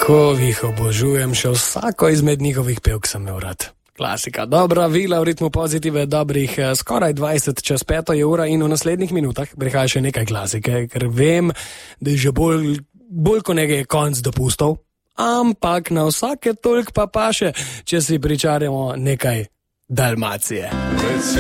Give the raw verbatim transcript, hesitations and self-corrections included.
Kako jih obožujem, še vsako izmed njihovih pevk sem imel rad. Klasika, dobra vila v ritmu pozitive, dobrih skoraj dvajset čez peto je ura in v naslednjih minutah prihaja še nekaj klasike, ker vem, da je že bolj, bolj ko nekaj je konc dopustov, ampak na vsake toliko pa paše, če si pričarjamo nekaj Dalmacije.